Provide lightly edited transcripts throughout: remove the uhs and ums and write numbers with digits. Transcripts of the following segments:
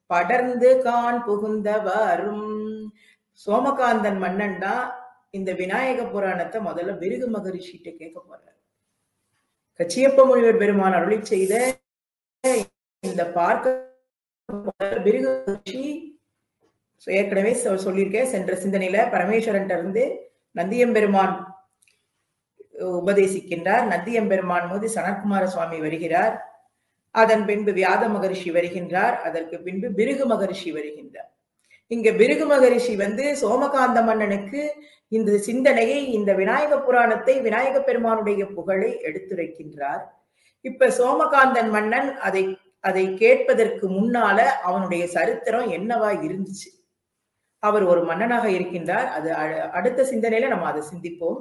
படர்ந்து கான் புகுந்தவாறும். சோமகாந்தன் மன்னன் தான் இந்த விநாயக புராணத்தை முதல்ல பிருகு மகரிஷிட்ட கேட்க போறார். கச்சியப்ப முனிவர் பெருமான் அருளி செய்த இந்த பார்க்க பிருகு மகரிஷி ஏற்கனவே சொல்லியிருக்கேன் சென்ற சிந்தனையில பரமேஸ்வரன் இருந்து நந்தியம்பெருமான் உபதேசிக்கின்றார். நந்தியம்பெருமான் போது சனத்குமார சுவாமி வருகிறார். அதன் பின்பு வியாத மகரிஷி வருகின்றார். அதற்கு பின்பு பிருகு மகரிஷி வருகின்றார். இங்க பிருகு மகரிஷி சோமகாந்த மன்னனுக்கு இந்த சிந்தனையை, இந்த விநாயக புராணத்தை, விநாயக பெருமானுடைய புகழை எடுத்துரைக்கின்றார். இப்ப சோமகாந்தன் மன்னன் அதை கேட்பதற்கு முன்னால அவனுடைய சரித்திரம் என்னவா இருந்துச்சு? அவர் ஒரு மன்னனாக இருக்கின்றார். அது அடுத்த சிந்தனையில நம்ம அதை சிந்திப்போம்.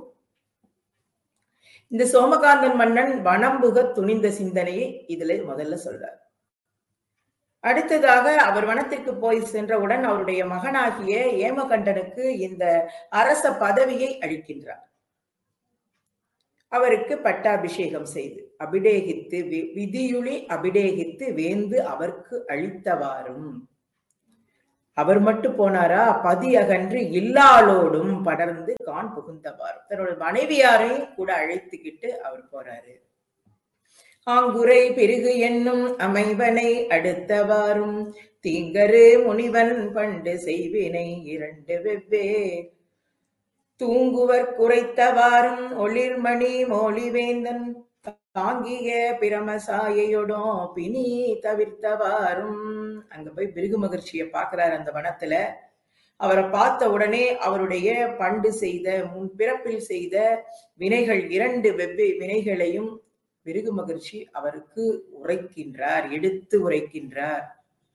இந்த சோமகாந்தன் மன்னன் வனம்புக துணிந்த சிந்தனையை இதுல முதல்ல சொல்றார். அடுத்ததாக அவர் வனத்திற்கு போய் சென்றவுடன் அவருடைய மகனாகிய ஏமகண்டனுக்கு இந்த அரச பதவியை அளிக்கின்றார். அவருக்கு பட்டாபிஷேகம் செய்து அபிடேகித்து விதியுளி அபிடேகித்து வேந்து அவருக்கு அளித்தவாறும். அவர் மட்டும் போனாரா? பதி அகன்று இல்லாளோடும் படர்ந்து கான் புகுந்தவாறும். தன்னோட மனைவியாரையும் கூட அழைத்துக்கிட்டு அவர் போறாரு. ஆங்குரை பிருகு என்னும் அமைவனை அடுத்தவாறும் தீங்கரு முனிவன் பண்டு செய்வினை இரண்டு வெவ்வேறு தூங்குவர் குறைத்தவாறும் ஒளிர்மணி மோழிவேந்தன் தாங்கிய பிரமசாயையோடும் பிணி தவிர்த்தவாறும். அங்க போய் பிருகு மகர்ஷியை பார்க்கிறார் அந்த வனத்துல. அவரை பார்த்த உடனே அவருடைய பண்டு செய்த முன்பிறப்பில் செய்த வினைகள், இரண்டு வெவ்வேறு வினைகளையும் பிருகு மகர்ஷி அவருக்கு உரைக்கின்றார், எடுத்து உரைக்கின்றார்.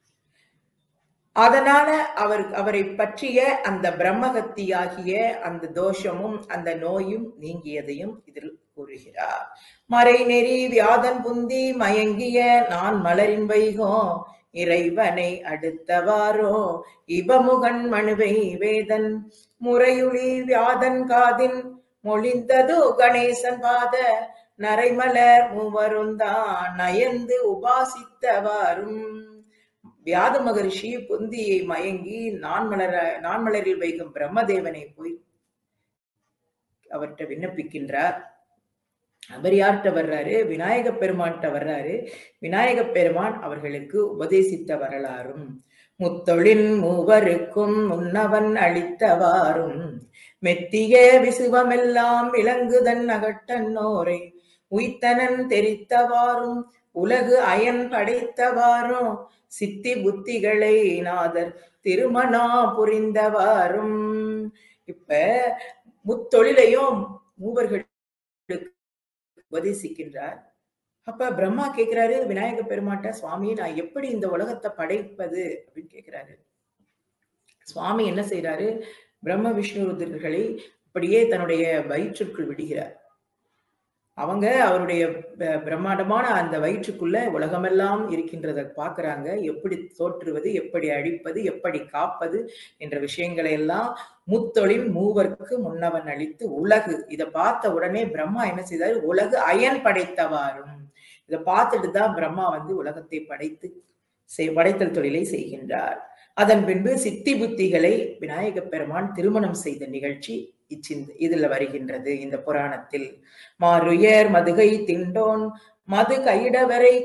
அதனால அவரை பற்றிய அந்த பிரம்மகத்தியாகிய அந்த தோஷமும் அந்த நோயும் நீங்கியதையும் இதில் கூறுகிறார். மறை நெறி வியாதன் புந்தி மயங்கிய நான் மலரின் வைகோ இறைவனை அடுத்தவாரோ இவமுகன் மனுவை வேதன் முறையுளி வியாதன் காதின் மொழிந்தது கணேசன் பாத நரைமலர் மூவருந்தான் நயந்து உபாசித்தவாறும். வியாத மகரிஷி புந்தியை மயங்கி நான்மலரில் வைக்கும் பிரம்மதேவனை போய் அவர்கிட்ட விண்ணப்பிக்கின்றார். அவர் யார்கிட்ட வர்றாரு? விநாயக பெருமான்கிட்ட வர்றாரு. விநாயக பெருமான் அவர்களுக்கு உபதேசித்த வரலாறும் முத்தொழின் மூவருக்கும் முன்னவன் அளித்தவாறும் மெத்திய விசுவமெல்லாம் விலங்குதன் அகட்டன்னோரை உய்த்தனன் தெரித்தவாறும் உலகு அயன் படைத்தவாறும் சித்தி புத்திகளை நாதர் திருமணா புரிந்தவாறும். இப்ப முத்தொழிலையும் மூவர்களுக்கு உபதேசிக்கின்றார். அப்ப பிரம்மா கேட்கிறாரு விநாயக பெருமாட்ட, சுவாமி நான் எப்படி இந்த உலகத்தை படைப்பது அப்படின்னு கேட்கிறாரு. சுவாமி என்ன செய்யறாரு? பிரம்ம விஷ்ணு ருத்ரர்களை அப்படியே தன்னுடைய வயிற்றுக்குள் விடுகிறார். அவங்க அவருடைய பிரம்மாண்டமான அந்த வயிற்றுக்குள்ள உலகமெல்லாம் இருக்கின்றதை பார்க்கிறாங்க. எப்படி தோற்றுவது, எப்படி அழிப்பது, எப்படி காப்பது என்ற விஷயங்களை எல்லாம் முத்தொழில் மூவருக்கு முன்னவன் அளித்து உலகு. இதை பார்த்த உடனே பிரம்மா என்ன செய்தாரு? உலகு அயன் படைத்தவாறும். இதை பார்த்துட்டு தான் பிரம்மா உலகத்தை படைத்தல் தொழிலை செய்கின்றார். அதன் பின்பு சித்தி புத்திகளை விநாயக பெருமான் திருமணம் செய்த நிகழ்ச்சி இதுல வருகின்றது இந்த புராணத்தில். மாருயர் மதுகை திண்டோன் மது கையிடவரை